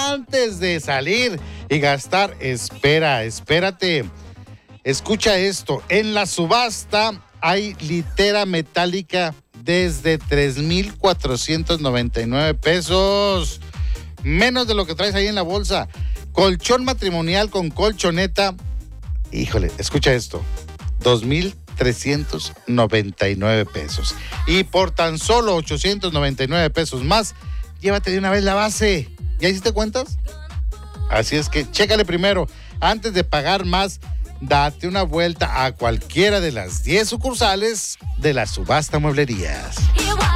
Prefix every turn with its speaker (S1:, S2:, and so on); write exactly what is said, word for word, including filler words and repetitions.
S1: antes de salir y gastar, espera, espérate. Escucha esto, en la subasta hay litera metálica desde tres mil cuatrocientos noventa y nueve pesos, menos de lo que traes ahí en la bolsa. Colchón matrimonial con colchoneta, híjole, escucha esto, dos mil trescientos noventa y nueve pesos. Y por tan solo ochocientos noventa y nueve pesos más, llévate de una vez la base. ¿Ya hiciste cuentas? Así es que chécale primero, antes de pagar más. Date una vuelta a cualquiera de las diez sucursales de la subasta Mueblerías.